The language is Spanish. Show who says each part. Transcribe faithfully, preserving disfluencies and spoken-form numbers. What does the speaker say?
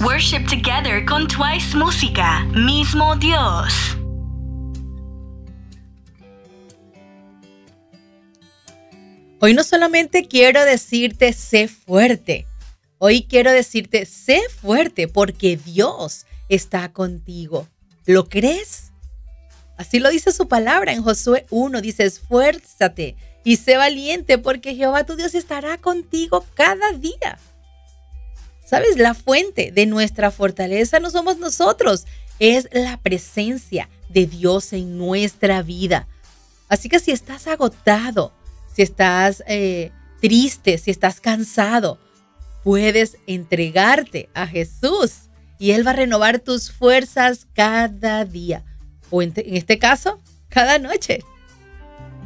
Speaker 1: Worship together con Twice Música, mismo Dios.
Speaker 2: Hoy no solamente quiero decirte sé fuerte, hoy quiero decirte sé fuerte porque Dios está contigo. ¿Lo crees? Así lo dice su palabra en Josué uno, dice esfuérzate y sé valiente porque Jehová tu Dios estará contigo cada día. ¿Sabes? La fuente de nuestra fortaleza no somos nosotros, es la presencia de Dios en nuestra vida. Así que si estás agotado, si estás eh, triste, si estás cansado, puedes entregarte a Jesús y Él va a renovar tus fuerzas cada día. O en, en este caso, cada noche.